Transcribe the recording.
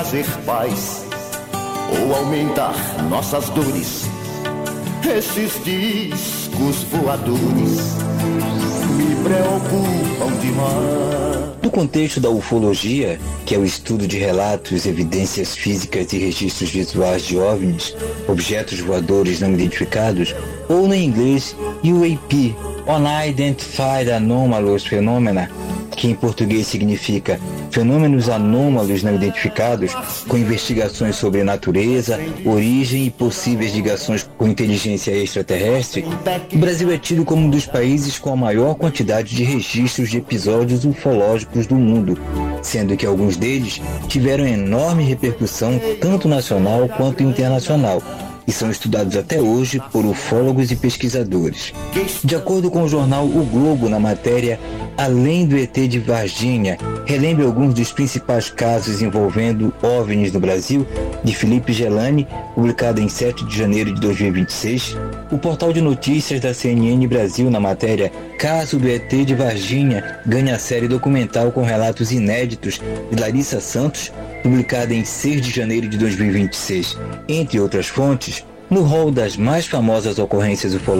Trazer paz ou aumentar nossas dores. Esses discos voadores me preocupam demais. No contexto da ufologia, que é o estudo de relatos, evidências físicas e registros visuais de OVNIs, objetos voadores não identificados, ou no inglês UAP, Unidentified Anomalous Phenomena, que em português significa fenômenos anômalos não identificados, com investigações sobre natureza, origem e possíveis ligações com inteligência extraterrestre, o Brasil é tido como um dos países com a maior quantidade de registros de episódios ufológicos do mundo, sendo que alguns deles tiveram enorme repercussão tanto nacional quanto internacional, e são estudados até hoje por ufólogos e pesquisadores. De acordo com o jornal O Globo, na matéria Além do ET de Varginha, relembra alguns dos principais casos envolvendo OVNIs no Brasil, de Felipe Gelani, publicada em 7 de janeiro de 2026, o portal de notícias da CNN Brasil, na matéria Caso do ET de Varginha, ganha a série documental com relatos inéditos de Larissa Santos, publicada em 6 de janeiro de 2026, entre outras fontes, no rol das mais famosas ocorrências ufológicas